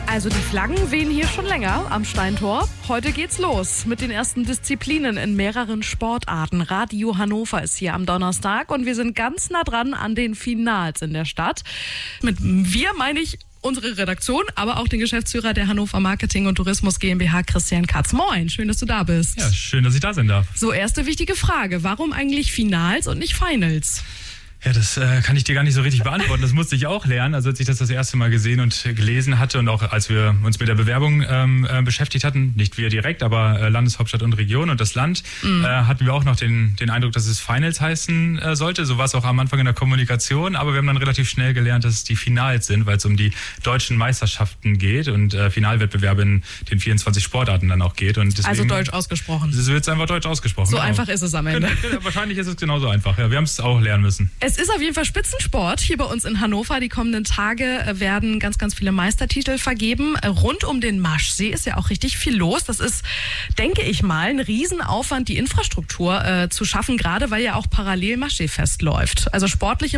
Also die Flaggen wehen hier schon länger am Steintor. Heute geht's los mit den ersten Disziplinen in mehreren Sportarten. Radio Hannover ist hier am Donnerstag und wir sind ganz nah dran an den Finals in der Stadt. Mit wir meine ich unsere Redaktion, aber auch den Geschäftsführer der Hannover Marketing und Tourismus GmbH, Christian Katz. Moin, schön, dass du da bist. Ja, schön, dass ich da sein darf. So, erste wichtige Frage. Warum eigentlich Finals und nicht Finals? Ja, das kann ich dir gar nicht so richtig beantworten. Das musste ich auch lernen. Also als ich das erste Mal gesehen und gelesen hatte und auch als wir uns mit der Bewerbung beschäftigt hatten, nicht wir direkt, aber Landeshauptstadt und Region und das Land, hatten wir auch noch den Eindruck, dass es Finals heißen sollte. So war es auch am Anfang in der Kommunikation. Aber wir haben dann relativ schnell gelernt, dass es die Finals sind, weil es um die deutschen Meisterschaften geht und Finalwettbewerbe in den 24 Sportarten dann auch geht. Und deswegen, also deutsch ausgesprochen. Es wird einfach deutsch ausgesprochen. So genau. einfach ist es am Ende. Wahrscheinlich ist es genauso einfach. Ja, wir haben es auch lernen müssen. Es ist auf jeden Fall Spitzensport hier bei uns in Hannover. Die kommenden Tage werden ganz, ganz viele Meistertitel vergeben. Rund um den Maschsee ist ja auch richtig viel los. Das ist, denke ich mal, ein Riesenaufwand, die Infrastruktur zu schaffen, gerade weil ja auch parallel Maschseefest läuft. Also sportliche